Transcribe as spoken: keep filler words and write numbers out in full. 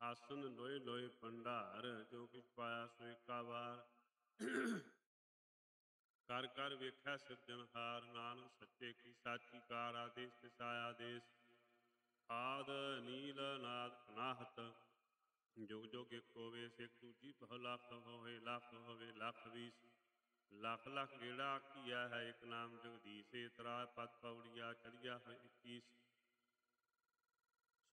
ਆਸਨ ਲੋਏ ਲੋਏ ਭੰਡਾਰ, ਜੋ ਕਿਛ ਪਾਇਆ ਸੋ ਏਕਾ ਵਾਰ। ਕਰ ਕਰ ਵੇਖਿਆ ਸਿਰਜਣਹਾਰ, ਨਾਨਕ ਸੱਚੇ ਕੀ ਸਾਚੀ ਕਾਰ। ਆਦੇਸ ਤਿਸ ਆਇਆ ਦੇਸ, ਆਦ ਨੀਲ ਨਾਦ ਅਨਾਹਤ। ਜੁਗ ਜੁਗ ਇੱਕ ਹੋਵੇ, ਸਿੱਖ ਦੂਜੀ ਬਹੁ ਲੱਖ ਹੋਵੇ। ਲੱਖ ਹੋਵੇ ਲੱਖ ਵੀਸ, ਲੱਖ ਲੱਖ ਗੇੜਾ ਆਖੀਆ ਹੈ। ਇੱਕ ਨਾਮ ਜਗਦੀਸ਼, ਏ ਤਰਾ ਪਦ ਪੌੜੀਆ ਚੜੀਆ ਹੋਏ ਇੱਕੀਸ।